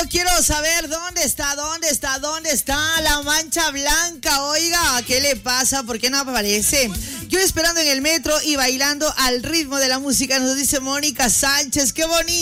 quiero saber dónde está la mancha blanca. Oiga, ¿qué le pasa? ¿Por qué no aparece? Yo esperando en el metro y bailando al ritmo de la música, nos dice Mónica Sánchez. ¡Qué bonito!